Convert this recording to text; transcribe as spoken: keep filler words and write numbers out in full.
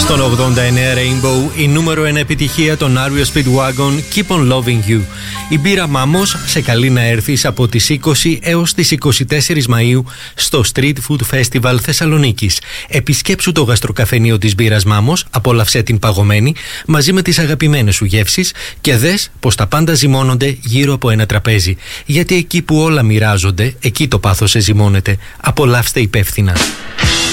Στον ογδόντα εννέα Rainbow, η νούμερο ένα επιτυχία των Ario Speedwagon, Keep on Loving You. Η μπύρα Μάμος σε καλεί να έρθεις από τις είκοσι έως τις είκοσι τέσσερις Μαΐου στο Street Food Festival Θεσσαλονίκης. Επισκέψου το γαστροκαφενείο της μπύρας Μάμος, απόλαυσέ την παγωμένη μαζί με τις αγαπημένες σου γεύσεις και δες πως τα πάντα ζυμώνονται γύρω από ένα τραπέζι. Γιατί εκεί που όλα μοιράζονται, εκεί το πάθος σε ζυμώνεται. Απολαύστε υπεύθυνα.